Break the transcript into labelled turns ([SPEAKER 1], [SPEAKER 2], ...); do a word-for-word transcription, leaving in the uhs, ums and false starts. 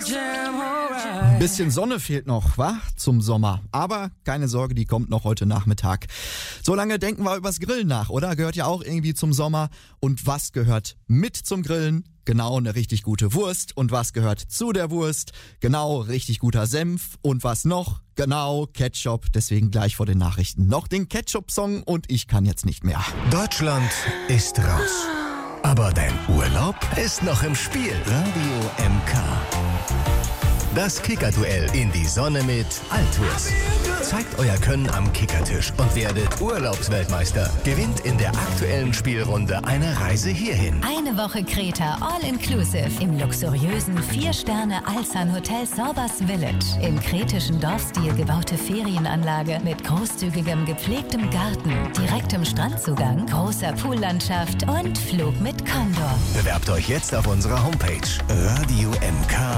[SPEAKER 1] Bisschen Sonne fehlt noch, wa? Zum Sommer. Aber keine Sorge, die kommt noch heute Nachmittag. So lange denken wir übers Grillen nach, oder? Gehört ja auch irgendwie zum Sommer. Und was gehört mit zum Grillen? Genau, eine richtig gute Wurst. Und was gehört zu der Wurst? Genau, richtig guter Senf. Und was noch? Genau, Ketchup. Deswegen gleich vor den Nachrichten noch den Ketchup-Song und ich kann jetzt nicht mehr.
[SPEAKER 2] Deutschland ist raus. Aber dein Urlaub ist noch im Spiel. Radio M K. Das Kicker-Duell in die Sonne mit Altus. Zeigt euer Können am Kickertisch und werdet Urlaubsweltmeister. Gewinnt in der aktuellen Spielrunde eine Reise hierhin.
[SPEAKER 3] Eine Woche Kreta All-Inclusive im luxuriösen vier Sterne Alsan Hotel Sorbas Village. Im kretischen Dorfstil gebaute Ferienanlage mit großzügigem gepflegtem Garten, direktem Strandzugang, großer Poollandschaft und Flug mit Condor.
[SPEAKER 2] Bewerbt euch jetzt auf unserer Homepage radio m k